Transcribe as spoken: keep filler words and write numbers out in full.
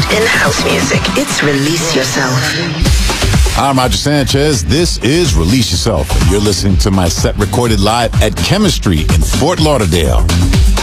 in house music. It's Release Yourself. I'm Roger Sanchez. This is Release Yourself. And you're listening to my set recorded live at Chemistry in Fort Lauderdale.